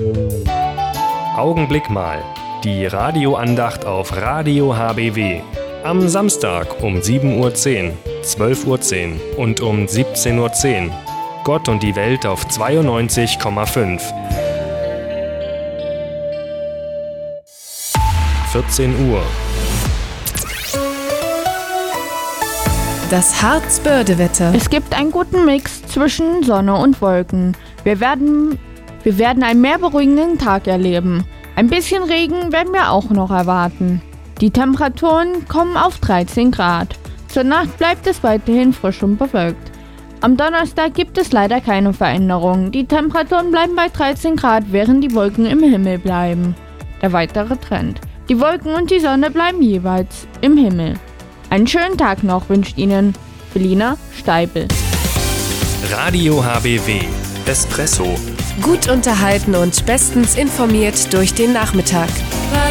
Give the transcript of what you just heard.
Augenblick mal. Die Radioandacht auf Radio HBW. Am Samstag um 7.10 Uhr, 12.10 Uhr und um 17.10 Uhr. Gott und die Welt auf 92,5. 14 Uhr. Das Harzbörde-Wetter. Es gibt einen guten Mix zwischen Sonne und Wolken. Wir werden einen mehr beruhigenden Tag erleben. Ein bisschen Regen werden wir auch noch erwarten. Die Temperaturen kommen auf 13 Grad. Zur Nacht bleibt es weiterhin frisch und bewölkt. Am Donnerstag gibt es leider keine Veränderungen. Die Temperaturen bleiben bei 13 Grad, während die Wolken im Himmel bleiben. Der weitere Trend. Die Wolken und die Sonne bleiben jeweils im Himmel. Einen schönen Tag noch wünscht Ihnen Felina Steibel. Radio HBW. Espresso. Gut unterhalten und bestens informiert durch den Nachmittag.